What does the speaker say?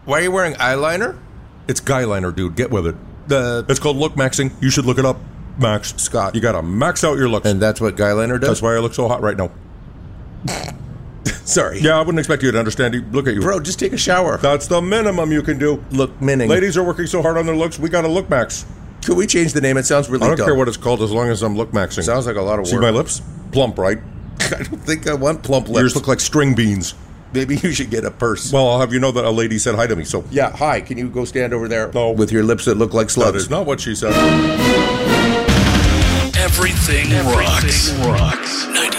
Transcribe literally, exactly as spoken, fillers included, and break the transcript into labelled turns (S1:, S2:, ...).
S1: Why are you wearing eyeliner?
S2: It's guyliner, dude. Get with it.
S1: The
S2: It's called look maxing. You should look it up, Max.
S1: Scott.
S2: You gotta max out your looks.
S1: And that's what guyliner does?
S2: That's why I look so hot right now.
S1: Sorry.
S2: Yeah, I wouldn't expect you to understand. Look at you.
S1: Bro, just take a shower.
S2: That's the minimum you can do.
S1: Look minning.
S2: Ladies are working so hard on their looks, we gotta look max.
S1: Could we change the name? It sounds really
S2: I don't
S1: dumb.
S2: care what it's called as long as I'm look maxing.
S1: Sounds like a lot of work.
S2: See my lips? Plump, right?
S1: I don't think I want plump lips.
S2: Yours look like string beans.
S1: Maybe you should get a purse.
S2: Well, I'll have you know that a lady said hi to me, so...
S1: Yeah, hi. Can you go stand over there?
S2: No.
S1: With your lips that look like
S2: That
S1: slugs?
S2: is not what she said.
S3: Everything, Everything rocks. rocks.